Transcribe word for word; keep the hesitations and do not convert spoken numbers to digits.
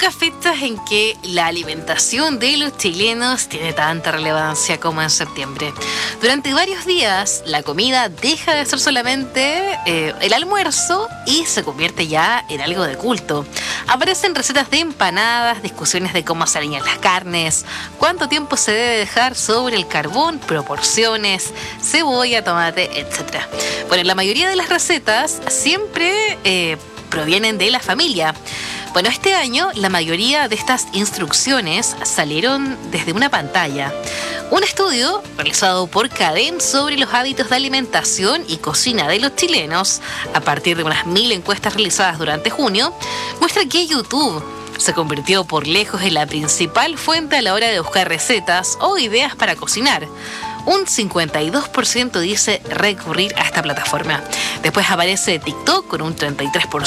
pocas fechas en que la alimentación de los chilenos tiene tanta relevancia como en septiembre. Durante varios días, la comida deja de ser solamente eh, el almuerzo y se convierte ya en algo de culto. Aparecen recetas de empanadas, discusiones de cómo se alinean las carnes, cuánto tiempo se debe dejar sobre el carbón, proporciones, cebolla, tomate, etcétera. Bueno, la mayoría de las recetas siempre eh, provienen de la familia. Bueno, este año la mayoría de estas instrucciones salieron desde una pantalla. Un estudio realizado por Cadem sobre los hábitos de alimentación y cocina de los chilenos, a partir de unas mil encuestas realizadas durante junio, muestra que YouTube se convirtió por lejos en la principal fuente a la hora de buscar recetas o ideas para cocinar. Un cincuenta y dos por ciento dice recurrir a esta plataforma. Después aparece TikTok con un treinta y tres por ciento.